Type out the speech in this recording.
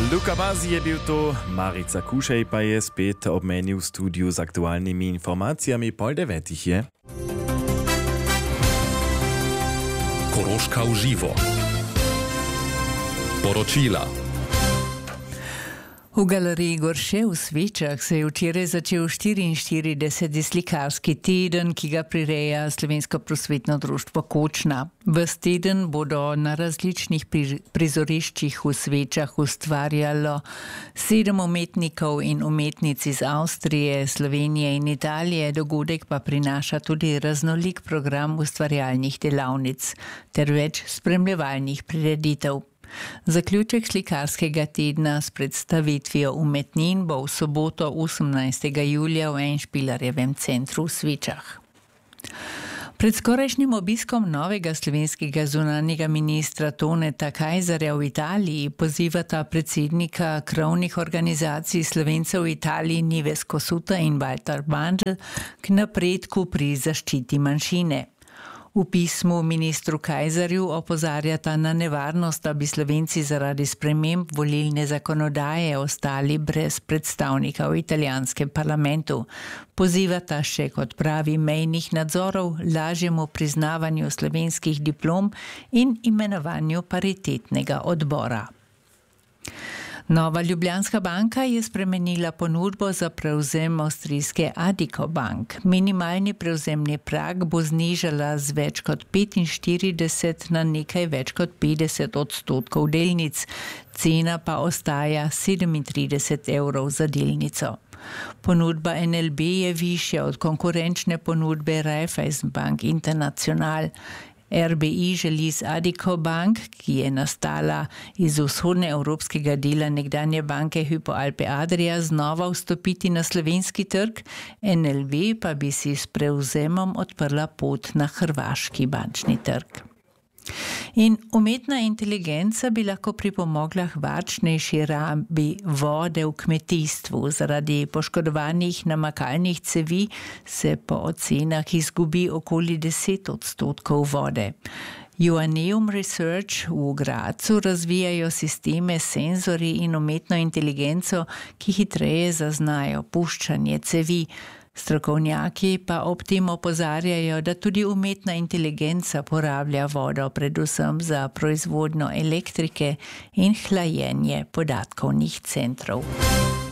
Luka Bazi je bil to, Marica Kušej pa je spet ob meni v studiu z aktualnimi informacijami. 8:30 je. Koroška v živo. Poročila. V galeriji Gorše v Svečah se je včeraj začel 44. slikarski teden, ki ga prireja Slovensko prosvetno društvo Kočna. Ves teden bodo na različnih prizoriščih v Svečah ustvarjalo 7 umetnikov in umetnic iz Avstrije, Slovenije in Italije. Dogodek pa prinaša tudi raznolik program ustvarjalnih delavnic ter več spremljevalnih prireditev. Zaključek slikarskega tedna s predstavitvijo umetnin bo v soboto 18. julija v Enšpilarjevem centru v Svečah. Pred skorajšnjim obiskom novega slovenskega zunanjega ministra Toneta Kajzerja v Italiji pozivata predsednika krovnih organizacij Slovencev v Italiji Nives Kosuta in Walter Bandl k napredku pri zaščiti manjšine. V pismu ministru Kajzerju opozarjata na nevarnost, da bi Slovenci zaradi sprememb volilne zakonodaje ostali brez predstavnika v italijanskem parlamentu. Pozivata še k odpravi mejnih nadzorov, lažjemu priznavanju slovenskih diplom in imenovanju paritetnega odbora. Nova Ljubljanska banka je spremenila ponudbo za prevzem avstrijske Addiko Bank. Minimalni prevzemni prag bo znižala z več kot 45 na nekaj več kot 50% delnic. Cena pa ostaja 37 evrov za delnico. Ponudba NLB je višja od konkurenčne ponudbe Raiffeisenbank International. RBI želi z Addiko Bank, ki je nastala iz vzhodnoevropskega dela nekdanje banke Hypo Alpe Adria, znova vstopiti na slovenski trg, NLB pa bi si s prevzemom odprla pot na hrvaški bančni trg. In umetna inteligenca bi lahko pripomogla k varčnejši rabi vode v kmetijstvu. Zaradi poškodovanih namakalnih cevi se po ocenah izgubi okoli 10% vode. Joanneum Research v Grazu razvijajo sisteme senzorji in umetno inteligenco, ki hitreje zaznajo puščanje cevi. Strokovnjaki pa ob tem opozarjajo, da tudi umetna inteligenca porablja vodo predvsem za proizvodnjo elektrike in hlajenje podatkovnih centrov.